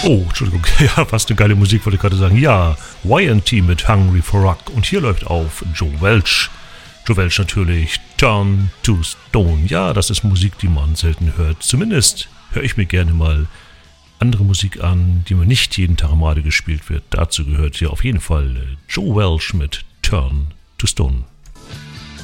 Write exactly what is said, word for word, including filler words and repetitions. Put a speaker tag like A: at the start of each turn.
A: Oh, Entschuldigung, ja, fast eine geile Musik, wollte ich gerade sagen. Ja, Y and T mit Hungry for Rock. Und hier läuft auf Joe Welch. Joe Welch natürlich, Turn to Stone. Ja, das ist Musik, die man selten hört. Zumindest höre ich mir gerne mal andere Musik an, die mir nicht jeden Tag am Radio gespielt wird. Dazu gehört hier auf jeden Fall Joe Welch mit Turn to Stone.